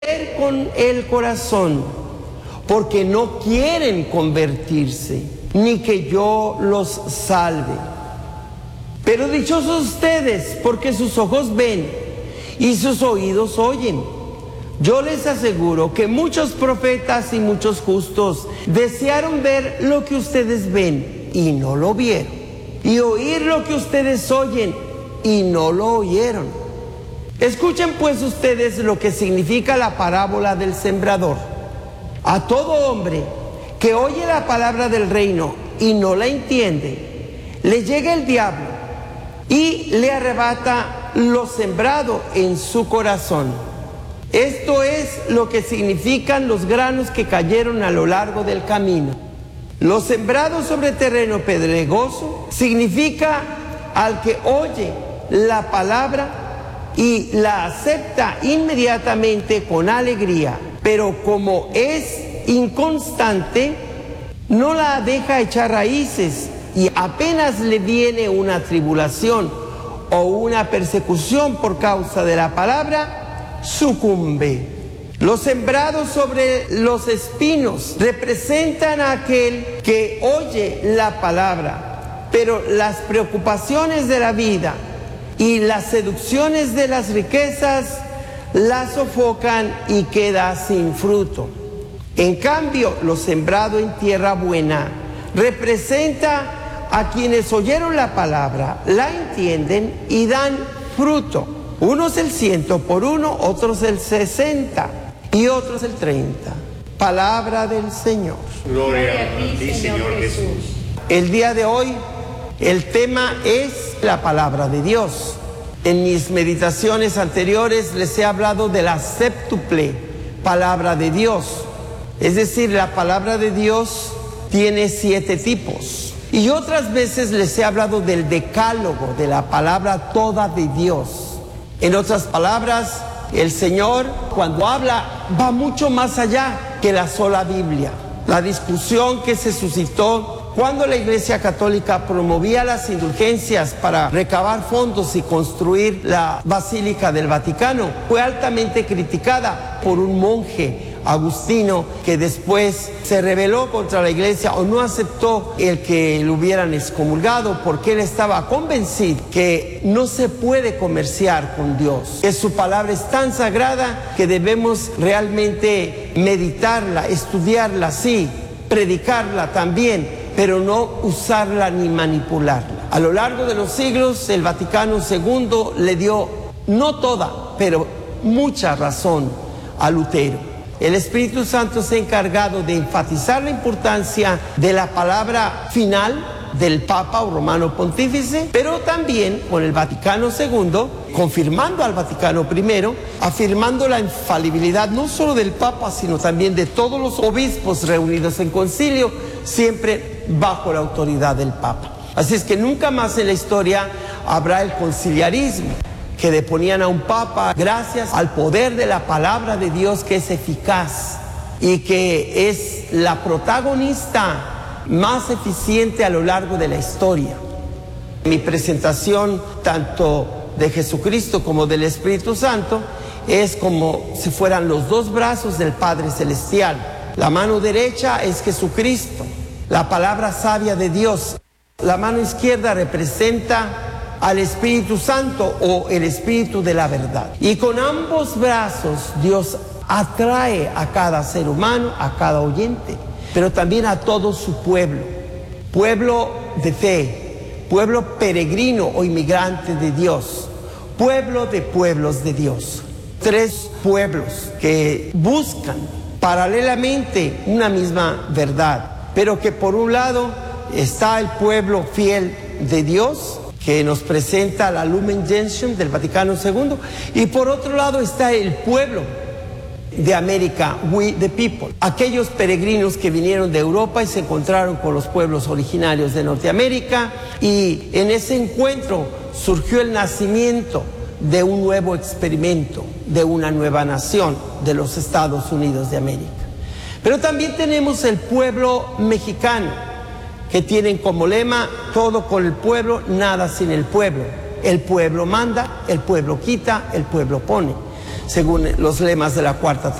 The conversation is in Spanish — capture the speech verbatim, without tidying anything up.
con el corazón, porque no quieren convertirse, ni que yo los salve. Pero dichosos ustedes, porque sus ojos ven y sus oídos oyen. Yo les aseguro que muchos profetas y muchos justos desearon ver lo que ustedes ven y no lo vieron, y oír lo que ustedes oyen y no lo oyeron. Escuchen pues ustedes lo que significa la parábola del sembrador. A todo hombre que oye la palabra del reino y no la entiende, le llega el diablo y le arrebata lo sembrado en su corazón. Esto es lo que significan los granos que cayeron a lo largo del camino. Lo sembrado sobre terreno pedregoso significa al que oye la palabra y la acepta inmediatamente con alegría, pero como es inconstante, no la deja echar raíces y apenas le viene una tribulación o una persecución por causa de la palabra, sucumbe. Los sembrados sobre los espinos representan a aquel que oye la palabra, pero las preocupaciones de la vida y las seducciones de las riquezas la sofocan y queda sin fruto. En cambio, lo sembrado en tierra buena representa a quienes oyeron la palabra, la entienden y dan fruto. Unos el ciento por uno, otros el sesenta y otros el treinta. Palabra del Señor. Gloria a ti, Señor Jesús. El día de hoy, el tema es la palabra de Dios. En mis meditaciones anteriores les he hablado de la séptuple palabra de Dios. Es decir, la palabra de Dios tiene siete tipos. Y otras veces les he hablado del decálogo, de la palabra toda de Dios. En otras palabras, el Señor, cuando habla, va mucho más allá que la sola Biblia. La discusión que se suscitó cuando la Iglesia Católica promovía las indulgencias para recabar fondos y construir la Basílica del Vaticano fue altamente criticada por un monje agustino que después se rebeló contra la Iglesia o no aceptó el que lo hubieran excomulgado, porque él estaba convencido que no se puede comerciar con Dios, que su palabra es tan sagrada que debemos realmente meditarla, estudiarla, sí, predicarla también, pero no usarla ni manipularla. A lo largo de los siglos, el Vaticano segundo le dio, no toda, pero mucha razón a Lutero. El Espíritu Santo se ha encargado de enfatizar la importancia de la palabra final del Papa o Romano Pontífice, pero también con el Vaticano segundo, confirmando al Vaticano primero, afirmando la infalibilidad no solo del Papa, sino también de todos los obispos reunidos en concilio, siempre bajo la autoridad del Papa. Así es que nunca más en la historia habrá el conciliarismo, que deponían a un papa gracias al poder de la palabra de Dios, que es eficaz y que es la protagonista más eficiente a lo largo de la historia. Mi presentación tanto de Jesucristo como del Espíritu Santo es como si fueran los dos brazos del Padre Celestial. La mano derecha es Jesucristo, la palabra sabia de Dios. La mano izquierda representa al Espíritu Santo o el Espíritu de la verdad. Y con ambos brazos Dios atrae a cada ser humano, a cada oyente, pero también a todo su pueblo, pueblo de fe, pueblo peregrino o inmigrante de Dios, pueblo de pueblos de Dios. Tres pueblos que buscan paralelamente una misma verdad, pero que por un lado está el pueblo fiel de Dios, que nos presenta la Lumen Gentium del Vaticano segundo, y por otro lado está el pueblo de América, we the people, aquellos peregrinos que vinieron de Europa y se encontraron con los pueblos originarios de Norteamérica, y en ese encuentro surgió el nacimiento de un nuevo experimento, de una nueva nación, de los Estados Unidos de América. Pero también tenemos el pueblo mexicano, que tienen como lema: todo con el pueblo, nada sin el pueblo. El pueblo manda, el pueblo quita, el pueblo pone. según los lemas de la cuarta